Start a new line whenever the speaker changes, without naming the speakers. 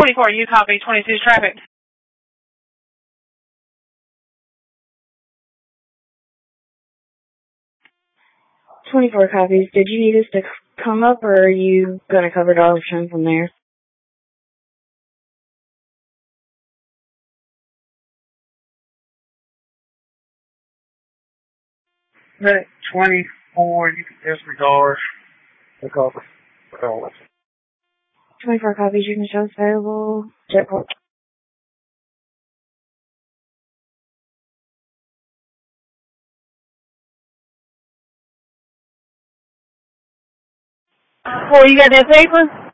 24, you copy 22 traffic.
24 copies. Did you need us to come up, or are you going to cover Darlington from there?
That 24, you can disregard the cover.
24 copies, you can show available. Jetport.
Well, you got that paper?